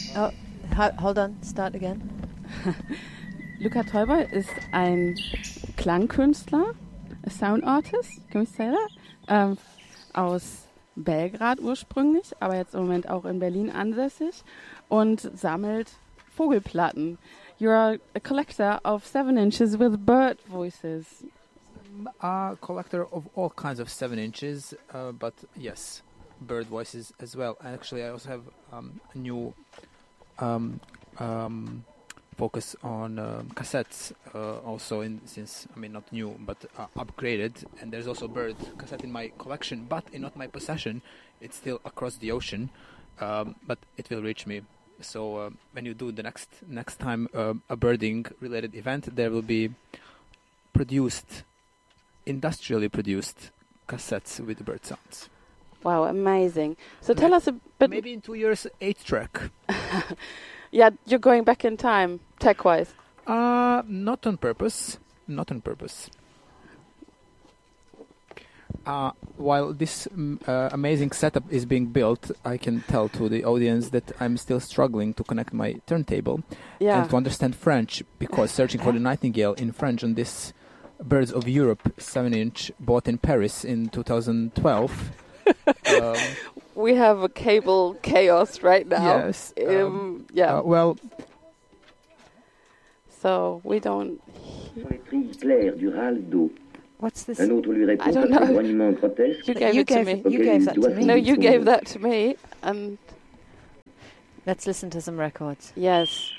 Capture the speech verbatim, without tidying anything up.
Oh, ho- hold on. Start again. Luca Teuber ist ein Klangkünstler, a sound artist, can we say that? Ähm, aus Belgrad ursprünglich, aber jetzt im Moment auch in Berlin ansässig und sammelt Vogelplatten. You're a collector of seven inches with bird voices. A collector of all kinds of seven inches, uh, but yes, bird voices as well. Actually, I also have um, a new um, um, focus on um, cassettes. Uh, also, in since I mean not new, but uh, upgraded. And there's also a bird cassette in my collection, but in not my possession. It's still across the ocean, um, but it will reach me. So uh, when you do the next next time uh, a birding related event, there will be produced. Industrially produced cassettes with bird sounds. Wow, amazing. So tell us a bit... Maybe in two years, eight track. Yeah, you're going back in time, tech-wise. Uh, not on purpose. Not on purpose. Uh, while this um, uh, amazing setup is being built, I can tell to the audience that I'm still struggling to connect my turntable Yeah. and to understand French, because searching for the nightingale in French on this Birds of Europe seven inch bought in Paris in two thousand twelve. um, We have a cable chaos right now. Yes. Um, Um, yeah. uh, well, so we don't... What's this? Un autre lui répond I don't après know. grognement proteste. You gave you it to gave, me. You gave that to me. No, you gave that to me. And Let's listen to some records. yes.